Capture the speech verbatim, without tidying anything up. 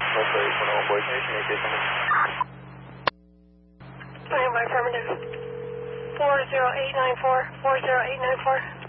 Delta eight one oh, Boise, can you communicate something? I am affirmative. four zero eight nine four, four zero eight nine four.